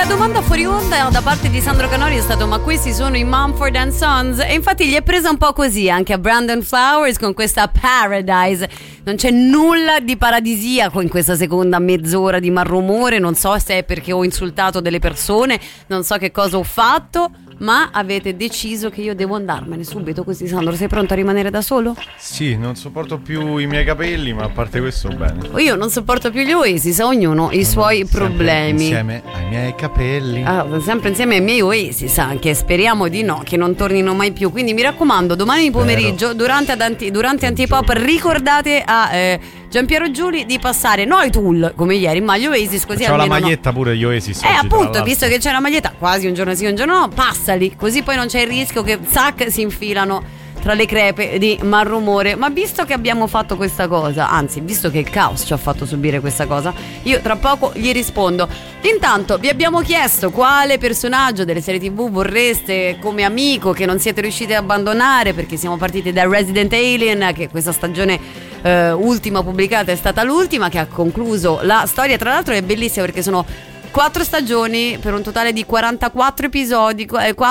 La domanda fuori onda da parte di Sandro Canori è stata: ma questi sono i Mumford & Sons? E infatti gli è presa un po' così anche a Brandon Flowers con questa Paradise. Non c'è nulla di paradisiaco in questa seconda mezz'ora di malrumore. Non so se è perché ho insultato delle persone, non so che cosa ho fatto, ma avete deciso che io devo andarmene subito così. Sandro, sei pronto a rimanere da solo? Sì, non sopporto più i miei capelli, ma a parte questo bene. Io non sopporto più gli Oasis, ognuno i suoi problemi. Insieme ai miei capelli. Sempre insieme ai miei Oasis anche. Speriamo di no, che non tornino mai più. Quindi mi raccomando, domani pomeriggio durante Antipop ricordate a Giampiero Giuli di passare noi Tool come ieri, ma gli Oasis così c'ho almeno la maglietta pure gli Oasis. Appunto, visto che c'è la maglietta quasi un giorno sì un giorno no, passali, così poi non c'è il rischio che si infilano tra le crepe di malrumore. Ma visto che abbiamo fatto questa cosa, anzi visto che il caos ci ha fatto subire questa cosa, io tra poco gli rispondo. Intanto vi abbiamo chiesto quale personaggio delle serie TV vorreste come amico che non siete riusciti ad abbandonare, perché siamo partiti da Resident Alien, che questa stagione ultima pubblicata è stata l'ultima, che ha concluso la storia. Tra l'altro è bellissima perché sono 4 stagioni per un totale di 44 episodi,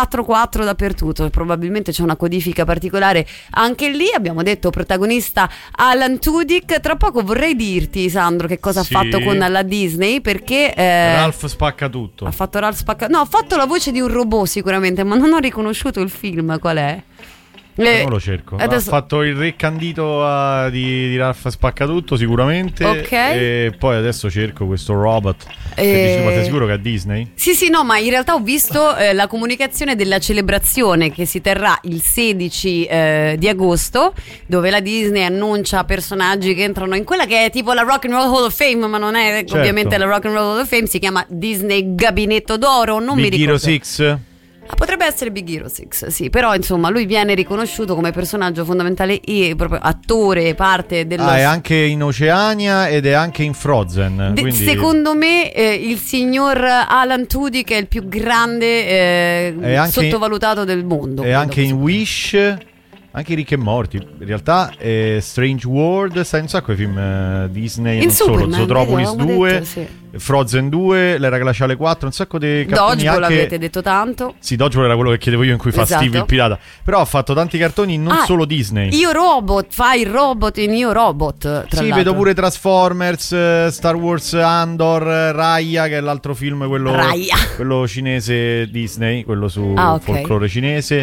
4 dappertutto. Probabilmente c'è una codifica particolare anche lì. Abbiamo detto protagonista Alan Tudyk. Tra poco vorrei dirti, Sandro, che cosa ha fatto con la Disney, perché Ralph spacca tutto. Ha fatto Ralph spacca. No, ha fatto la voce di un robot sicuramente, ma non ho riconosciuto il film qual è. Non lo cerco. Adesso... Ha fatto il re candito di Ralph Spaccatutto sicuramente. Ok. E poi adesso cerco questo robot. Dici, ma sei sicuro che è Disney? Sì, no, ma in realtà ho visto la comunicazione della celebrazione che si terrà il 16 di agosto, dove la Disney annuncia personaggi che entrano in quella che è tipo la Rock and Roll Hall of Fame, ma non è ovviamente la Rock and Roll Hall of Fame, si chiama Disney Gabinetto d'Oro, non mi ricordo. Big Hero 6? Potrebbe essere Big Hero 6, sì, però insomma lui viene riconosciuto come personaggio fondamentale e proprio attore, parte dello... è anche in Oceania ed è anche in Frozen, quindi... Secondo me il signor Alan Tudyk è il più grande sottovalutato del mondo. E anche in Wish, anche Rick e Morty. In realtà Strange World, sta in un sacco di film Disney, in non Superman, solo Zootropolis 2, detto, sì. Frozen 2, l'era glaciale 4, un sacco di cartoni. Dodgeball anche... avete detto tanto. Sì, Dodgeball era quello che chiedevo io, in cui fa Steve il pirata. Però ha fatto tanti cartoni, non solo Disney. Io Robot, fa il robot in Io Robot, tra l'altro. Vedo pure Transformers, Star Wars Andor, Raya, che è l'altro film, quello cinese Disney, quello su folklore cinese,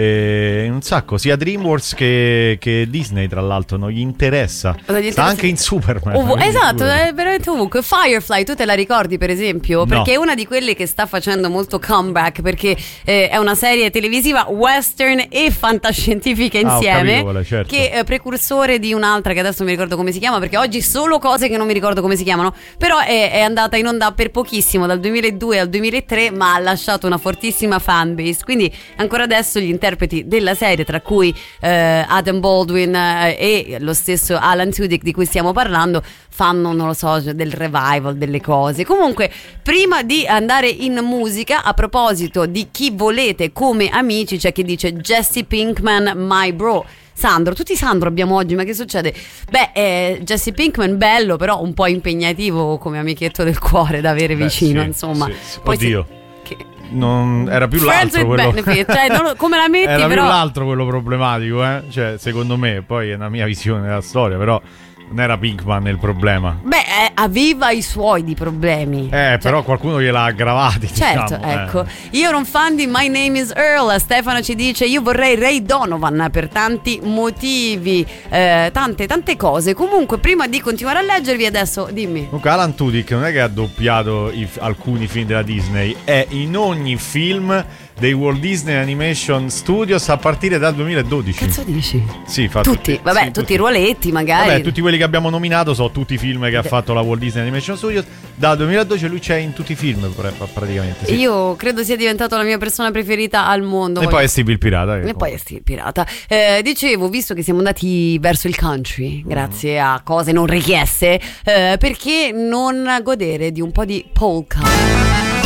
un sacco, sia DreamWorks che Disney, tra l'altro non gli interessa. Sta anche in Superman. Esatto, è veramente ovunque. Firefly, tu te la ricordi per esempio? Perché è una di quelle che sta facendo molto comeback, perché è una serie televisiva western e fantascientifica insieme, certo. Che è precursore di un'altra che adesso non mi ricordo come si chiama, perché oggi solo cose che non mi ricordo come si chiamano, però è andata in onda per pochissimo, dal 2002 al 2003, ma ha lasciato una fortissima fanbase, quindi ancora adesso gli interpreti della serie, tra cui Adam Baldwin e lo stesso Alan Tudyk di cui stiamo parlando, fanno, non lo so, del revival, delle cose. Comunque, prima di andare in musica, a proposito di chi volete come amici, c'è chi dice Jesse Pinkman, my bro. Sandro, tutti Sandro abbiamo oggi, ma che succede? Jesse Pinkman bello, però un po' impegnativo come amichetto del cuore da avere vicino, insomma. Sì. Poi oddio. Non era più l'altro quello come la metti, era però più l'altro quello problematico, cioè secondo me, poi è una mia visione della storia, però non era Pinkman il problema. Aveva i suoi di problemi. Però qualcuno gliel'ha aggravati. Certo, diciamo. Ecco. Io ero un fan di My Name is Earl. Stefano ci dice: io vorrei Ray Donovan per tanti motivi, tante cose. Comunque, prima di continuare a leggervi, adesso dimmi. Comunque, Alan Tudyk non è che ha doppiato alcuni film della Disney, è in ogni film dei Walt Disney Animation Studios a partire dal 2012. Cazzo dici? Sì, fa tutti. Tutti i ruoletti magari. Vabbè, tutti quelli che abbiamo nominato sono tutti i film che ha fatto la Walt Disney Animation Studios. Dal 2012 lui c'è in tutti i film praticamente. Sì. Io credo sia diventato la mia persona preferita al mondo. E poi è Steve il pirata. Dicevo, visto che siamo andati verso il country, grazie a cose non richieste, perché non godere di un po' di polka?